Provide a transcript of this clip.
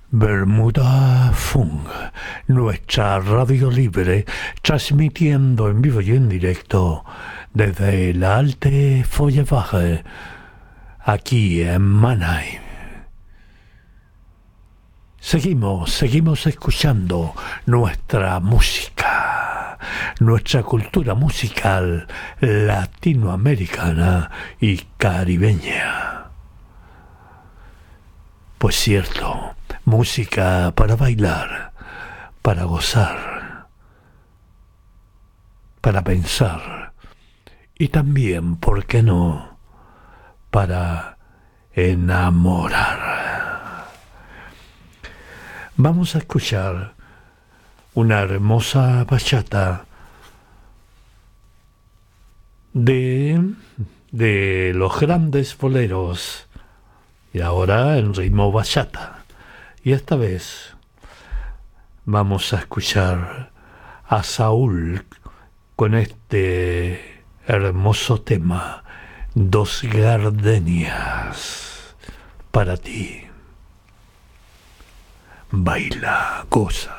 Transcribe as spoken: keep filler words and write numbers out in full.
Bermuda Funk, nuestra radio libre, transmitiendo en vivo y en directo desde la Alte Feuerwache, aquí en Mannheim. Seguimos, seguimos escuchando nuestra música, nuestra cultura musical latinoamericana y caribeña. Pues cierto, música para bailar, para gozar, para pensar y también, ¿por qué no?, para enamorar. Vamos a escuchar una hermosa bachata de, de los grandes boleros y ahora en ritmo bachata. Y esta vez vamos a escuchar a Saúl con este hermoso tema, Dos Gardenias, para ti. Baila, goza.